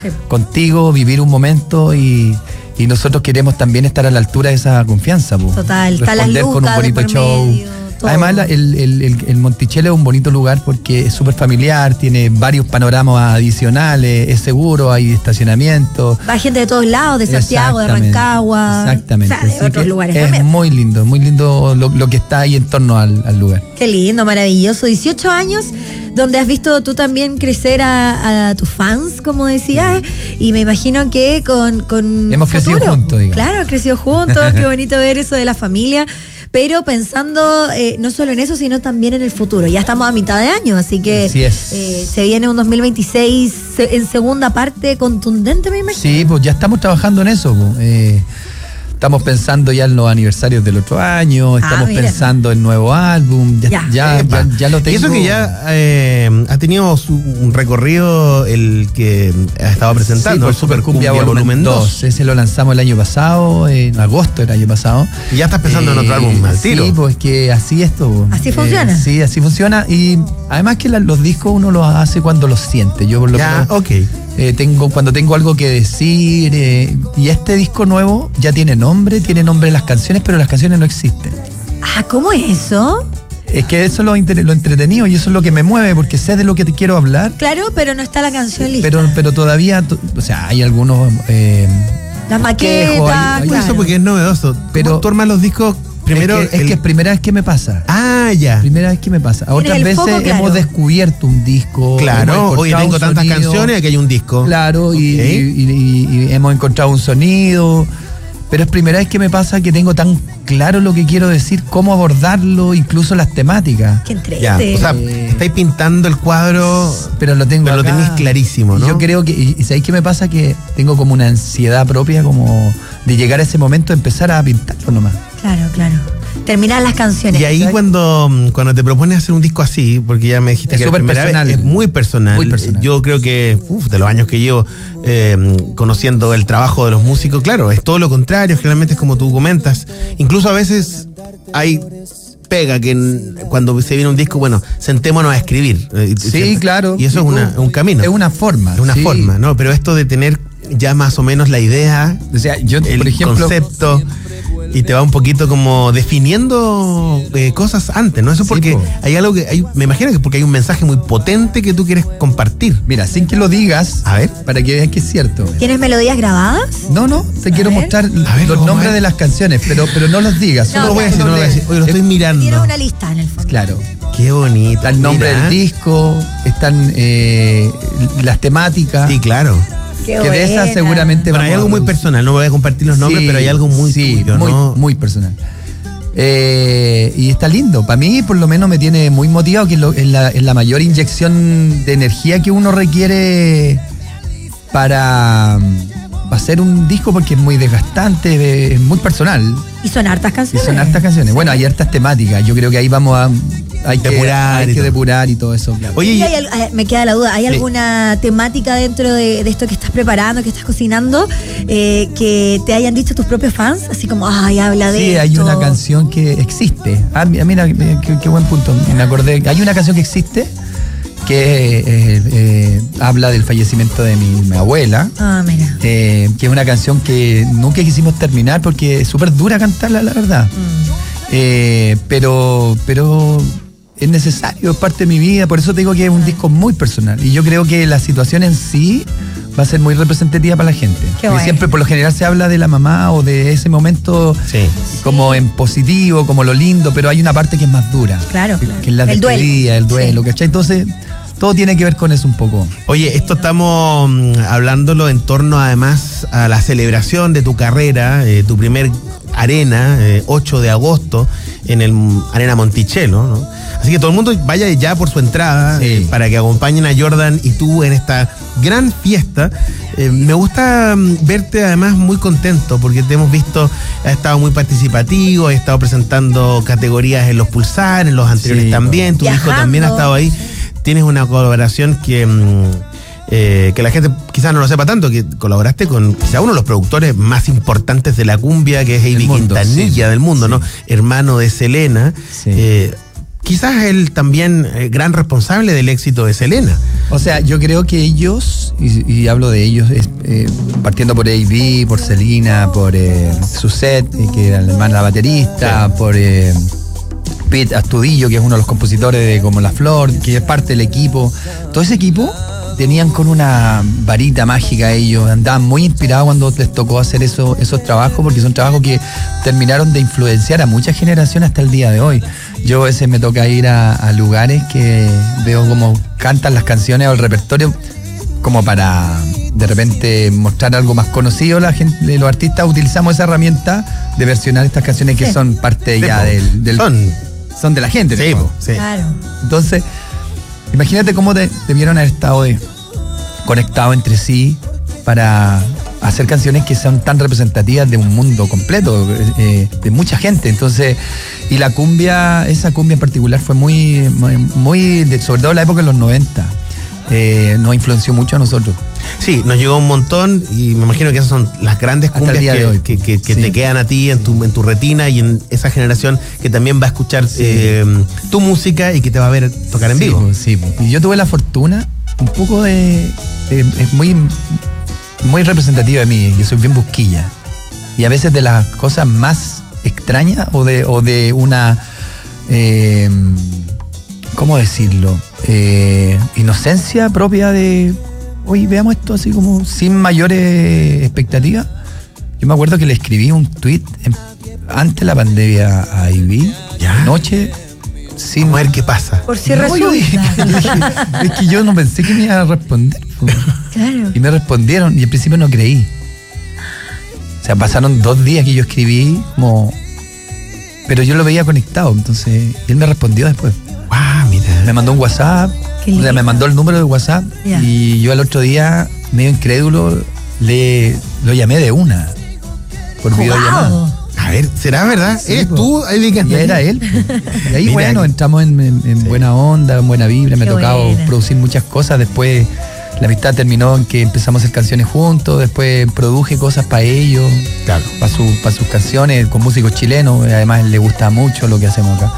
contigo, vivir un momento y nosotros queremos también estar a la altura de esa confianza. Total, está la responder con un bonito show. Además, el Monticello es un bonito lugar porque es súper familiar, tiene varios panoramas adicionales, es seguro, hay estacionamiento. Va gente de todos lados, de Santiago, de Rancagua. Exactamente. O sea, de otros lugares es también. muy lindo lo que está ahí en torno al lugar. Qué lindo, maravilloso. 18 años, donde has visto tú también crecer a tus fans, como decías, y me imagino que con hemos futuro. Crecido juntos, digamos. Claro, crecido juntos, qué bonito ver eso de la familia. Pero pensando no solo en eso, sino también en el futuro. Ya estamos a mitad de año, así que así es. Se viene un 2026 en segunda parte contundente, me imagino. Sí, pues ya estamos trabajando en eso. Estamos pensando ya en los aniversarios del otro año, estamos pensando en nuevo álbum, ya lo tengo. Y eso que ya ha tenido un recorrido el que ha estado presentando, el Super Cumbia Volumen 2. Ese lo lanzamos el año pasado, en agosto del año pasado. Y ya estás pensando en otro álbum al tiro. Sí, pues que así esto. Así funciona. Sí, así funciona. Y además que los discos uno los hace cuando los siente. Yo por lo menos, cuando tengo algo que decir, y este disco nuevo ya tiene nombre las canciones, pero las canciones no existen. Ah, ¿cómo es eso? Es que eso es lo entretenido y eso es lo que me mueve, porque sé de lo que te quiero hablar. Claro, pero no está la canción lista. Pero todavía, o sea, hay algunos... las maquetas, hay por eso, porque es novedoso. Pero tú armas los discos... Primero, es que es primera vez que me pasa. Ah, ya. Primera vez que me pasa. A otras veces hemos descubierto un disco. Claro, oye, tengo tantas canciones, aquí hay un disco. Claro, y hemos encontrado un sonido. Pero es primera vez que me pasa que tengo tan claro lo que quiero decir, cómo abordarlo, incluso las temáticas. Qué entrete. Ya, o sea, estáis pintando el cuadro, pero lo tengo lo tenéis clarísimo, ¿no? Yo creo que, y ¿sabéis qué me pasa? Que tengo como una ansiedad propia, como de llegar a ese momento, empezar a pintarlo nomás. Claro. Terminar las canciones. Y ahí cuando te propones hacer un disco así, porque ya me dijiste que es personal, es muy personal. Yo creo que de los años que llevo conociendo el trabajo de los músicos, claro, es todo lo contrario, generalmente es como tú comentas. Incluso a veces hay pega que cuando se viene un disco, bueno, sentémonos a escribir. Sí, claro. Y eso es un camino. Es una forma. Es una forma, ¿no? Pero esto de tener ya más o menos la idea, o sea, yo, el por ejemplo, concepto, y te va un poquito como definiendo cosas antes, ¿no? Eso porque hay algo me imagino que es porque hay un mensaje muy potente que tú quieres compartir. Mira, sin que lo digas, a ver, para que veas que es cierto. ¿Tienes melodías grabadas? No, te quiero mostrar los nombres de las canciones, pero no los digas. No lo voy a decir, Oye, lo estoy mirando. Tiene una lista en el fondo. Claro. Qué bonito. Está el nombre del disco, están las temáticas. Sí, claro. Qué que de esas seguramente bueno, hay algo muy personal, no voy a compartir los nombres, pero hay algo muy tuyo, ¿no? Muy personal. Y está lindo. Para mí, por lo menos, me tiene muy motivado, que es la mayor inyección de energía que uno requiere para hacer un disco, porque es muy desgastante, es muy personal. Y son hartas canciones. Sí. Bueno, hay hartas temáticas. Yo creo que ahí hay que depurar y todo eso. Claro. Oye, me queda la duda, ¿hay alguna temática dentro de esto que estás preparando, que estás cocinando, que te hayan dicho tus propios fans? Así como, habla de esto. Sí, hay una canción que existe. Mira, qué buen punto. Me acordé. Hay una canción que existe que habla del fallecimiento de mi abuela. Mira. Que es una canción que nunca quisimos terminar porque es súper dura cantarla, la verdad. Pero es necesario, es parte de mi vida, por eso te digo que es un disco muy personal. Y yo creo que la situación en sí va a ser muy representativa para la gente. Siempre, por lo general, se habla de la mamá o de ese momento como en positivo, como lo lindo, pero hay una parte que es más dura. Claro. Que es la despedida, el duelo, ¿cachai? Entonces, todo tiene que ver con eso un poco. Oye, esto estamos hablándolo en torno además a la celebración de tu carrera, tu primer arena, 8 de agosto, en el Arena Monticello, ¿no? Así que todo el mundo vaya ya por su entrada, para que acompañen a Jordan y tú en esta gran fiesta. Me gusta verte además muy contento, porque te hemos visto, has estado muy participativo, has estado presentando categorías en los Pulsar, en los anteriores también, tu disco también ha estado ahí. Tienes una colaboración que la gente quizás no lo sepa tanto, que colaboraste con quizás uno de los productores más importantes de la cumbia, que es Avi Quintanilla del mundo, ¿no? Hermano de Selena. quizás el también gran responsable del éxito de Selena. O sea, yo creo que ellos, y hablo de ellos, partiendo por A.B., por Selena, por Suzette, que era el hermano de la baterista, sí, por Pete Astudillo, que es uno de los compositores de Como la Flor, que es parte del equipo. Todo ese equipo tenían con una varita mágica ellos, andaban muy inspirados cuando les tocó hacer esos trabajos, porque son trabajos que terminaron de influenciar a muchas generaciones hasta el día de hoy. Yo a veces me toca ir a lugares que veo como cantan las canciones o el repertorio como para de repente mostrar algo más conocido. La gente, los artistas utilizamos esa herramienta de versionar estas canciones que son parte ya del son de la gente. Sí, sí. Claro. Entonces, imagínate cómo debieron haber estado conectados entre sí para hacer canciones que son tan representativas de un mundo completo, de mucha gente. Entonces, y la cumbia, esa cumbia en particular fue muy sobre todo en la época de los 90, nos influenció mucho a nosotros. Sí, nos llegó un montón y me imagino que esas son las grandes cumbias que sí, te quedan a ti en tu retina y en esa generación que también va a escuchar tu música y que te va a ver tocar en vivo. Sí, y yo tuve la fortuna un poco es muy representativa de mí. Yo soy bien busquilla y a veces de las cosas más extrañas o de una ¿cómo decirlo? Inocencia propia de oye, veamos esto así como sin mayores expectativas. Yo me acuerdo que le escribí un tweet antes de la pandemia a Ivy, noche, sin ver qué pasa. Por si resulta. Es que yo no pensé que me iba a responder. Claro. Y me respondieron y al principio no creí. O sea, pasaron 2 días que yo escribí como... Pero yo lo veía conectado, entonces él me respondió después. ¡Wow! Mira. Me mandó un WhatsApp, o sea, me mandó el número de WhatsApp y yo al otro día, medio incrédulo, lo llamé de una por videollamada. A ver, ¿será verdad? Sí, ¿Eres tú? Y era él. Y ahí, bueno, entramos en buena onda, en buena vibra. Me ha tocado producir muchas cosas. Después la amistad terminó en que empezamos a hacer canciones juntos. Después produje cosas para ellos, claro, para sus canciones con músicos chilenos. Además, le gusta mucho lo que hacemos acá.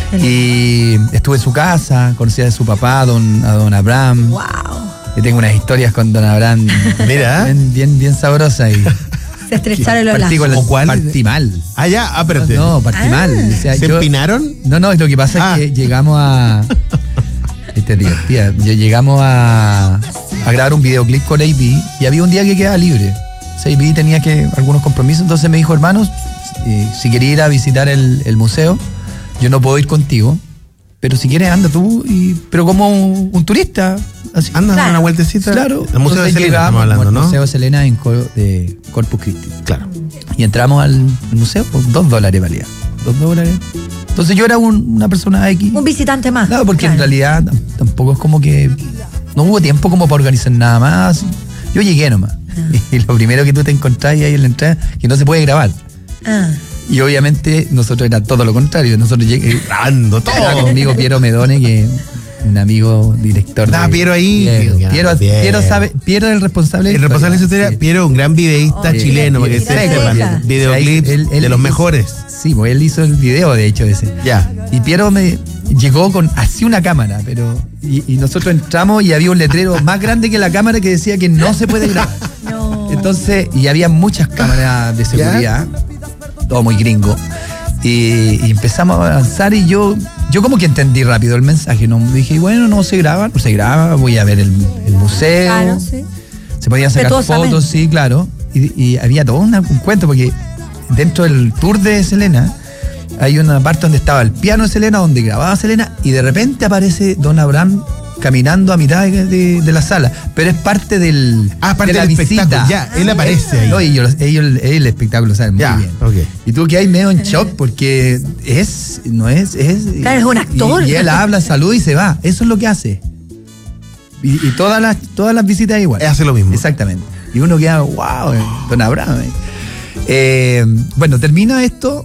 Y estuve en su casa, conocí a su papá, a don Abraham. Wow. Y tengo unas historias con don Abraham. Mira. Bien sabrosas. Y se estrecharon los lazos. Partí mal. Ah, ya, espérate. No, partí mal. O sea, ¿Se empinaron? No, lo que pasa es que llegamos a... Esta es divertida. Llegamos a grabar un videoclip con A.B. y había un día que quedaba libre. O sea, A.B. tenía algunos compromisos, entonces me dijo, hermanos, si quería ir a visitar el museo, yo no puedo ir contigo, pero si quieres anda tú, pero como un turista, así. Anda, claro, una vueltecita. Claro. El Museo de Selena estamos hablando, ¿no? El Museo de Selena de Corpus Christi. Claro. Y entramos al museo, pues $2 valía. $2. Entonces yo era una persona X. Un visitante más. Claro, porque en realidad tampoco es como que no hubo tiempo como para organizar nada más. Yo llegué nomás. Y lo primero que tú te encontrás ahí en la entrada, que no se puede grabar. Y obviamente nosotros era todo lo contrario. Nosotros grabando todo. Estaba conmigo Piero Medone, que un amigo director. Piero ahí. Piero sabe, Piero es el responsable. El responsable de su historia, sí. Piero, un gran videísta chileno, porque videoclips de los mejores. Sí, pues él hizo el video, de hecho, ese. Ya. Y Piero me llegó con así una cámara, pero. Y nosotros entramos y había un letrero más grande que la cámara que decía que no se puede grabar. No. Entonces, y había muchas cámaras de seguridad. Todo muy gringo. Y empezamos a avanzar y yo como que entendí rápido el mensaje. No dije, bueno, no se graba, voy a ver el museo. Claro, sí. Se podían sacar fotos, sí, claro. Y había todo un cuento, porque dentro del tour de Selena hay una parte donde estaba el piano de Selena, donde grababa Selena, y de repente aparece don Abraham caminando a mitad de la sala, pero es parte del espectáculo. Ya, él aparece ahí. No, ellos el espectáculo saben muy bien. Okay. Y tú que hay medio en shock porque es claro, es un actor. Y él habla, saluda y se va. Eso es lo que hace. Y todas las visitas igual. Hace lo mismo. Exactamente. Y uno queda, wow, don Abraham. Bueno, termina esto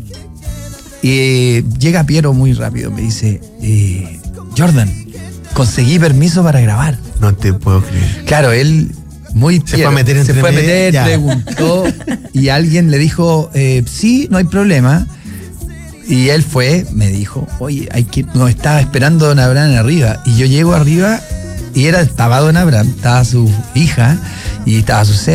y llega Piero muy rápido. Me dice, Jordan, conseguí permiso para grabar. No te puedo creer. Claro, él se fue a meter, preguntó y alguien le dijo, sí, no hay problema. Y él me dijo, oye, nos estaba esperando don Abraham arriba. Y yo llego arriba y estaba don Abraham, estaba su hija y estaba su